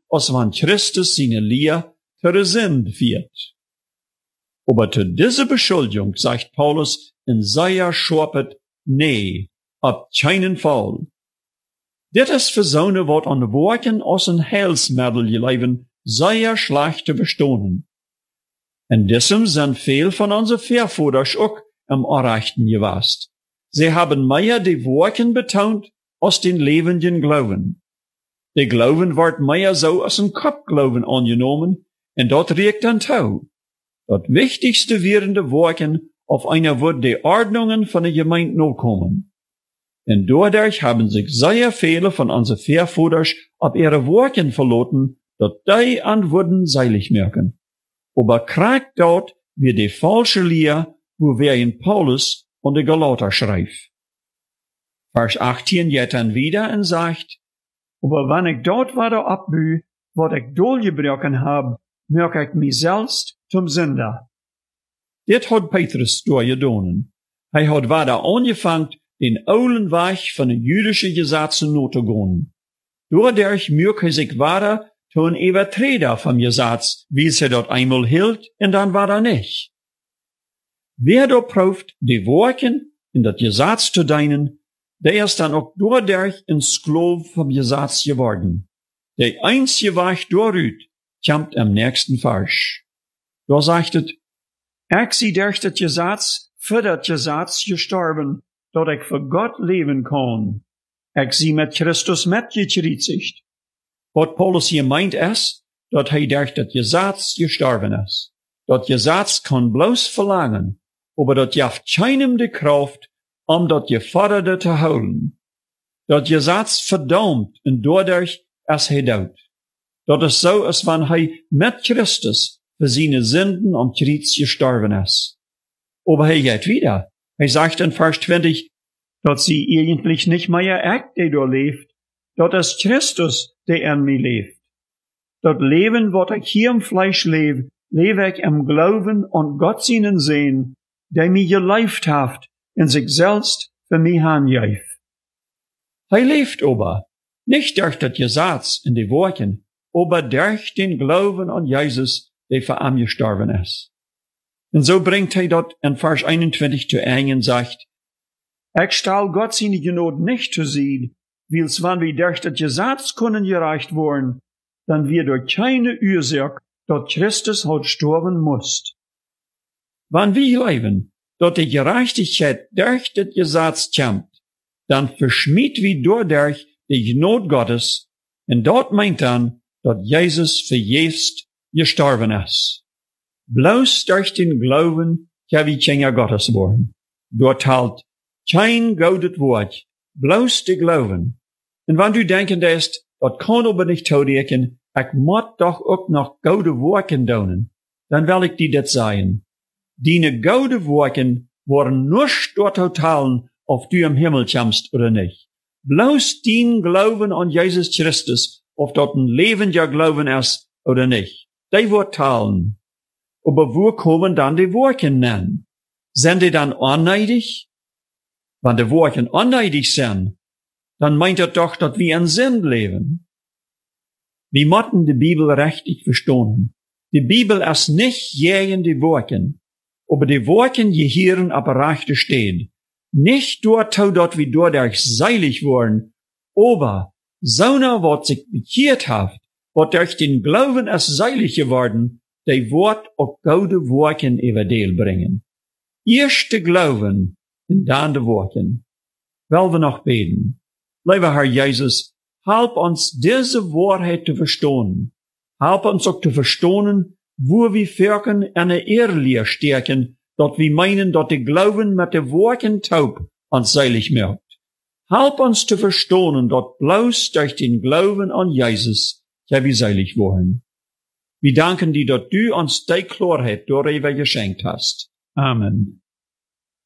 als wann Christus seine Lehr versinnt wird. Aber zu dieser Beschuldigung sagt Paulus in sehr scharpet nee, auf keinen Fall. Dit is für zonen wat aan de woorden als een heilsmiddel leven sehr schlecht te verstaan. En desem zijn veel van onze Voorvaders ook am Erreichten gewast. Sie haben mehr die Woorden betont als den lebenden Glauben. Der Glauben wordt mehr so als een Kopfglauben angenommen, en dat regt dan touw. Dat wichtigste wären die Woorden auf einer wird die Ordnungen von der Gemeinde nachkommen. Und dadurch haben sich sehr viele von unseren Vorvaders auf ihre Worten verloren, dat die an würden seilig merken. Aber kriegt dort wie die falsche Lehr, wo wir in Paulus und die Galater schreibt. Vers 18 geht dann wieder und sagt, aber wenn ich dort wieder abbü, wat ich doorgebrochen hab, merk ich mich selbst zum Sünder. Dit hat Petrus doorgedaan. Hij had wieder angefangen, den oulen Weg von den jüdischen Gesetzen not te gaan. Dadurch merkt hij zich wieder zu een Übertreder vom Gesetz, wie sie dort einmal hielt, und dann war nicht. Wer da prüft, die Worten in das Gesetz zu dienen, der ist dann auch dadurch ein Sklav vom Gesetz geworden. Der einzige Weg dadurch kommt am nächsten Vers. Da sagt es, ich sie durch das Gesetz, für das Gesetz gestorben, dat ich für Gott leben kann. Ich sie mit Christus mitgekreuzigt. Was Paulus hier meint ist, dat hij durch das Gesetz gestorben ist. Das Gesetz kann bloß verlangen, aber dat jaft keinem die Kraft, das Geforderte zu holen. Das Gesetz verdammt und dadurch ist hij dood. Dat ist so, als wenn hij mit Christus für seine Sünden am Kreuz gestorben ist. Aber er geht wieder. Er sagt in Vers 20, dass sie eigentlich nicht mehr ich, der da lebt, dat ist Christus, der in mir lebt. Das Leben, was ich hier im Fleisch lebe ich im Glauben an Gott seinen Sehen, der mir gelebt hat, in sich selbst für mich angeif. Er lebt aber, nicht durch das Gesetz in die Worten, aber durch den Glauben an Jesus, der für ihn gestorben ist. Und so bringt er dort in Vers 21 zu Ende und sagt, ich stelle Gott seine Gnade nicht zu sehen, weil's wenn wir durch das Gesetz können gereicht worden, dann wird durch keine Ursache, dass Christus halt sterben muss. Wenn wir leben, dass die Gerechtigkeit durch das Gesetz kommt, dann verschmied wir dadurch die Gnade Gottes, und dort meint dann, dass Jesus für jetzt gestorben ist. Bloß durch den Glauben kann wir Kinder Gottes worden. Dort halt kein goudet Wort, bloß die Glauben. Und wenn du denken ist, das kann aber nicht taudecken, ich muss doch auch noch goude Worten tun, dann will ich dir das sagen. Deine goude Worten waren nur dort totalen, ob du im Himmel kommst oder nicht. Bloß den Glauben an Jesus Christus, ob dort ein lebender Glauben ist oder nicht. Die wird teilen. Aber wo kommen dann die Worten nennen? Sind die dann anneidig? Wenn die Worten anneidig sind, dann meint er doch, dass wir in Sinn leben. Wir müssen die Bibel richtig verstehen. Die Bibel ist nicht gegen die Worten, aber die Worten gehören auf rechte stehen. Nicht dort, dass wir dadurch seilig wurden, aber so was sich bekehrt hat, was durch den Glauben ist seilig geworden, die wird auch gute Worten evangel bringen. Erst der Glauben und dann die Worten. Wollen wir noch beten? Lieber Herr Jesus, help uns diese Wahrheit zu verstehen. Help uns auch zu verstehen, wo wir wirken eine Ehrlehre stärken, dass wir meinen, dass der Glauben mit den Worten taub uns seilig macht. Help uns zu verstehen, dass bloß durch den Glauben an Jesus ja wir seilig wollen. Wir danken dir, dass du uns die Klarheit darüber geschenkt hast. Amen.